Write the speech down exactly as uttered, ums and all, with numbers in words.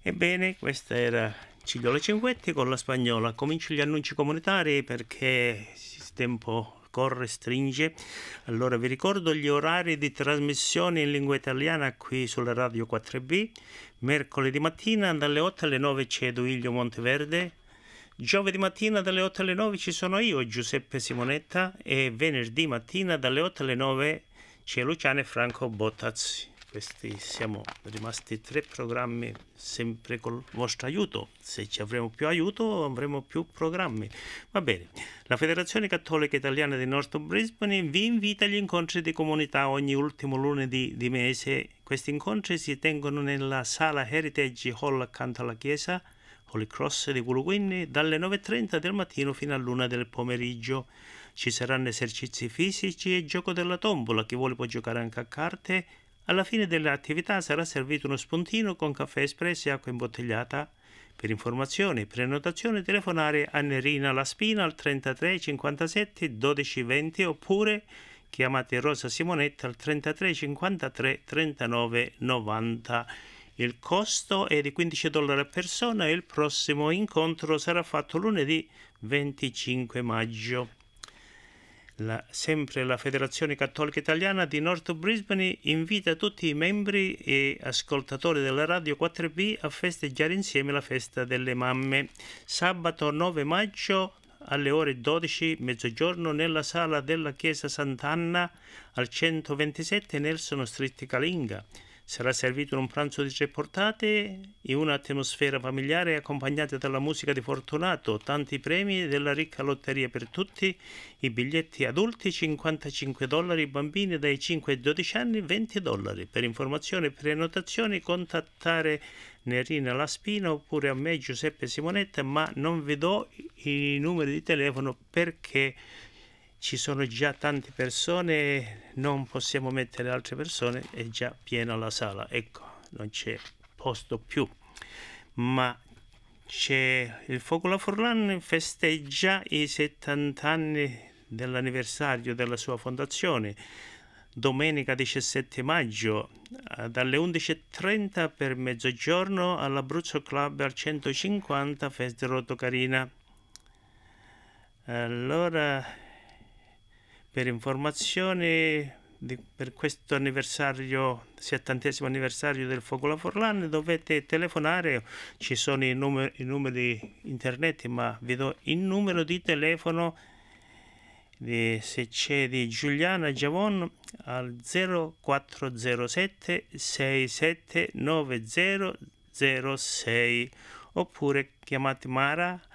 Ebbene, questa era Cigliola Cinquetti con la Spagnola. Comincio gli annunci comunitari perché il tempo corre, stringe. Allora vi ricordo gli orari di trasmissione in lingua italiana qui sulla Radio quattro B. Mercoledì mattina dalle otto alle nove c'è Duilio Monteverde. Giovedì mattina dalle otto alle nove ci sono io, Giuseppe Simonetta, e venerdì mattina dalle otto alle nove c'è Luciano e Franco Bottazzi. Questi siamo rimasti tre programmi sempre col vostro aiuto. Se ci avremo più aiuto avremo più programmi. Va bene. La Federazione Cattolica Italiana di North Brisbane vi invita agli incontri di comunità ogni ultimo lunedì di mese. Questi incontri si tengono nella sala Heritage Hall accanto alla chiesa Holy Cross di Guluwini dalle nove e trenta del mattino fino all'una del pomeriggio. Ci saranno esercizi fisici e gioco della tombola. Chi vuole può giocare anche a carte. Alla fine dell'attività sarà servito uno spuntino con caffè espresso e acqua imbottigliata. Per informazioni e prenotazione telefonare a Nerina La Spina al trentatré cinquantasette dodici venti oppure chiamate Rosa Simonetta al trentatré cinquantatré trentanove novanta. Il costo è di quindici dollari a persona e il prossimo incontro sarà fatto lunedì venticinque maggio. La, sempre la Federazione Cattolica Italiana di North Brisbane invita tutti i membri e ascoltatori della Radio quattro B a festeggiare insieme la festa delle mamme. Sabato nove maggio alle ore dodici, mezzogiorno, nella sala della Chiesa Sant'Anna al centoventisette Nelson Street Calinga. Sarà servito un pranzo di tre portate in un'atmosfera familiare accompagnata dalla musica di Fortunato, tanti premi e della ricca lotteria per tutti. I biglietti adulti cinquantacinque dollari, bambini dai cinque ai dodici anni venti dollari. Per informazioni e prenotazioni contattare Nerina La Spina oppure a me Giuseppe Simonetta, ma non vi do i numeri di telefono perché ci sono già tante persone, non possiamo mettere altre persone, è già piena la sala, ecco, non c'è posto più. Ma c'è il Focola Forlan, festeggia i settanta anni dell'anniversario della sua fondazione, domenica diciassette maggio, dalle undici e trenta per mezzogiorno all'Abruzzo Club al centocinquanta Festa Rotocarina. Allora, per informazioni di, per questo anniversario, settantesimo anniversario del Focola Forlan, dovete telefonare. Ci sono i numeri, i numeri internet, ma vi do il numero di telefono di, se c'è di Giuliana Giavon al zero quattro zero sette sei sette nove zero zero sei oppure chiamate Mara